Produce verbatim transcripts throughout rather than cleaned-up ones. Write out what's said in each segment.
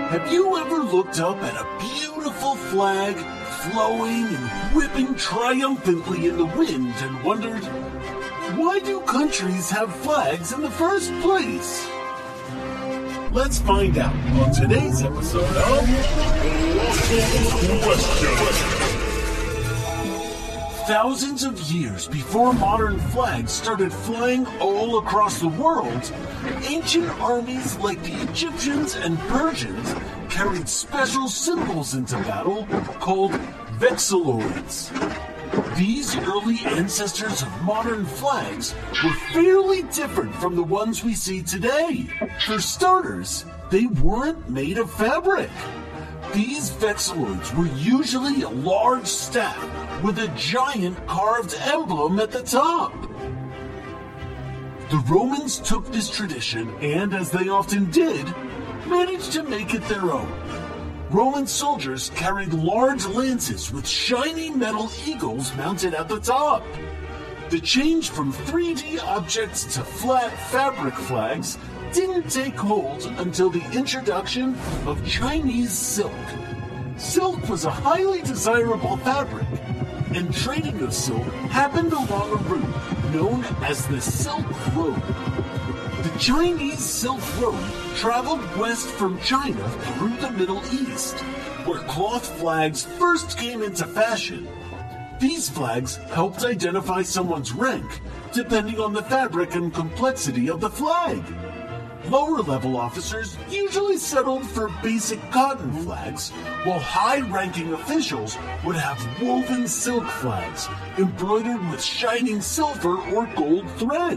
Have you ever looked up at a beautiful flag flowing and whipping triumphantly in the wind and wondered, why do countries have flags in the first place? Let's find out on today's episode of Question. Thousands of years before modern flags started flying all across the world, ancient armies like the Egyptians and Persians carried special symbols into battle called vexilloids. These early ancestors of modern flags were fairly different from the ones we see today. For starters, they weren't made of fabric. These vexilloids were usually a large staff with a giant carved emblem at the top. The Romans took this tradition and, as they often did, managed to make it their own. Roman soldiers carried large lances with shiny metal eagles mounted at the top. The change from three D objects to flat fabric flags didn't take hold until the introduction of Chinese silk. Silk was a highly desirable fabric, and trading of silk happened along a route known as the Silk Road. The Chinese Silk Road traveled west from China through the Middle East, where cloth flags first came into fashion. These flags helped identify someone's rank, depending on the fabric and complexity of the flag. Lower-level officers usually settled for basic cotton flags, while high-ranking officials would have woven silk flags, embroidered with shining silver or gold thread.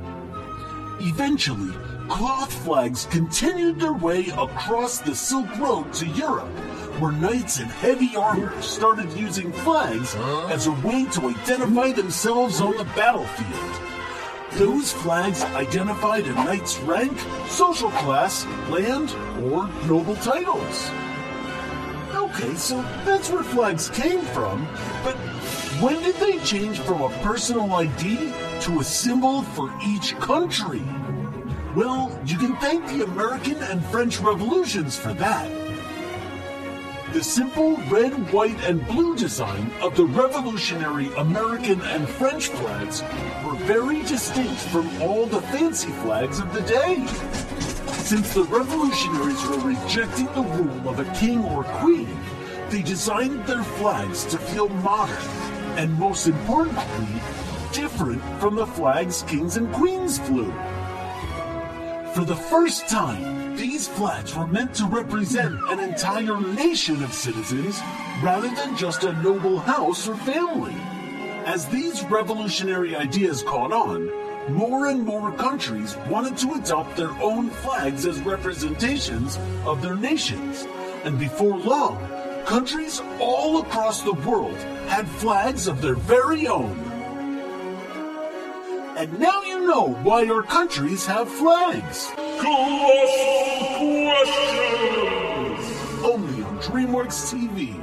Eventually, cloth flags continued their way across the Silk Road to Europe, where knights in heavy armor started using flags as a way to identify themselves on the battlefield. Those flags identified a knight's rank, social class, land, or noble titles. Okay, so that's where flags came from, but when did they change from a personal I D to a symbol for each country? Well, you can thank the American and French revolutions for that. The simple red, white, and blue design of the revolutionary American and French flags were very distinct from all the fancy flags of the day. Since the revolutionaries were rejecting the rule of a king or queen, they designed their flags to feel modern and, most importantly, different from the flags kings and queens flew. For the first time, these flags were meant to represent an entire nation of citizens rather than just a noble house or family. As these revolutionary ideas caught on, more and more countries wanted to adopt their own flags as representations of their nations. And before long, countries all across the world had flags of their very own. And now you know why our countries have flags. Colossal Questions! Only on DreamWorks T V.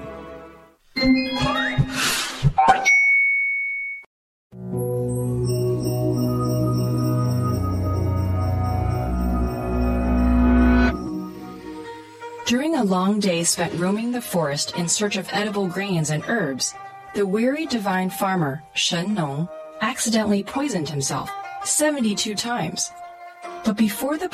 During a long day spent roaming the forest in search of edible grains and herbs, the weary divine farmer, Shen Nong, accidentally poisoned himself seventy-two times. But before the